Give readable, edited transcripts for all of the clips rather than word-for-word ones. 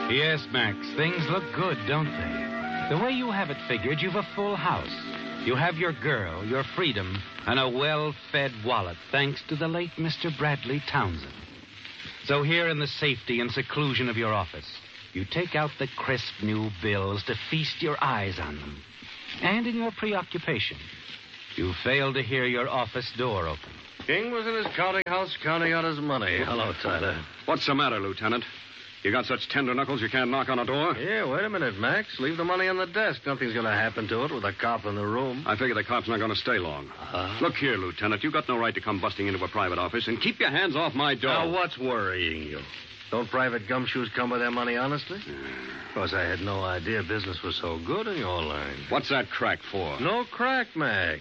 Yes, Max, things look good, don't they? The way you have it figured, you've a full house. You have your girl, your freedom, and a well-fed wallet, thanks to the late Mr. Bradley Townsend. So here in the safety and seclusion of your office, you take out the crisp new bills to feast your eyes on them. And in your preoccupation, you fail to hear your office door open. King was in his counting house counting out his money. Hello, Tyler. What's the matter, Lieutenant? You got such tender knuckles you can't knock on a door? Yeah, wait a minute, Max. Leave the money on the desk. Nothing's going to happen to it with a cop in the room. I figure the cop's not going to stay long. Look here, Lieutenant. You got no right to come busting into a private office, and keep your hands off my door. Now, what's worrying you? Don't private gumshoes come with their money honestly? Of course, I had no idea business was so good in your line. What's that crack for? No crack, Max.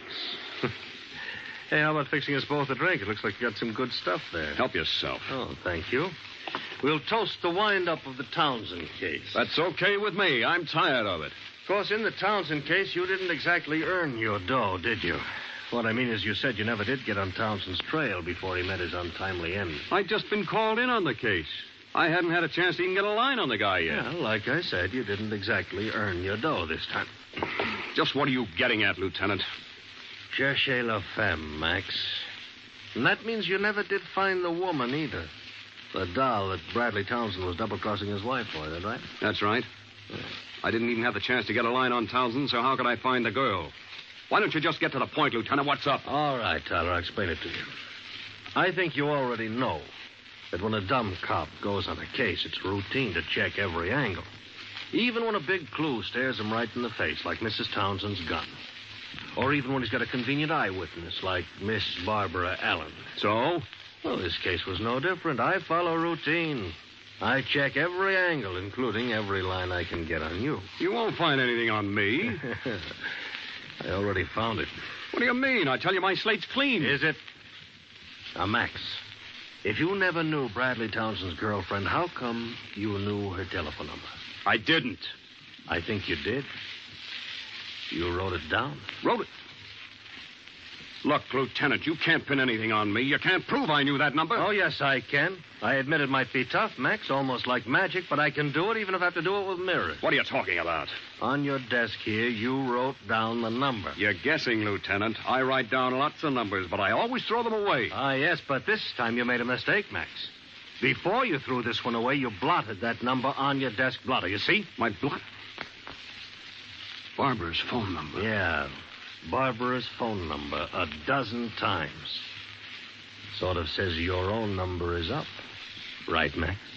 Hey, how about fixing us both a drink? It looks like you got some good stuff there. Help yourself. Oh, thank you. We'll toast the wind-up of the Townsend case. That's okay with me. I'm tired of it. Of course, in the Townsend case, you didn't exactly earn your dough, did you? What I mean is you said you never did get on Townsend's trail before he met his untimely end. I'd just been called in on the case. I hadn't had a chance to even get a line on the guy yet. Yeah, like I said, you didn't exactly earn your dough this time. Just what are you getting at, Lieutenant? Cherchez la femme, Max. And that means you never did find the woman either. The doll that Bradley Townsend was double-crossing his wife for, is that right? That's right. I didn't even have the chance to get a line on Townsend, so how could I find the girl? Why don't you just get to the point, Lieutenant? What's up? All right, Tyler, I'll explain it to you. I think you already know that when a dumb cop goes on a case, it's routine to check every angle. Even when a big clue stares him right in the face, like Mrs. Townsend's gun. Or even when he's got a convenient eyewitness, like Miss Barbara Allen. So? Well, this case was no different. I follow routine. I check every angle, including every line I can get on you. You won't find anything on me. I already found it. What do you mean? I tell you my slate's clean. Is it? Now, Max, if you never knew Bradley Townsend's girlfriend, how come you knew her telephone number? I didn't. I think you did. You wrote it down. Wrote it? Look, Lieutenant, you can't pin anything on me. You can't prove I knew that number. Oh, yes, I can. I admit it might be tough, Max, almost like magic, but I can do it even if I have to do it with mirrors. What are you talking about? On your desk here, you wrote down the number. You're guessing, Lieutenant. I write down lots of numbers, but I always throw them away. Ah, yes, but this time you made a mistake, Max. Before you threw this one away, you blotted that number on your desk blotter. You see? My blot? Barbara's phone number. Yeah, Barbara's phone number 12 times. Sort of says your own number is up. Right, Max?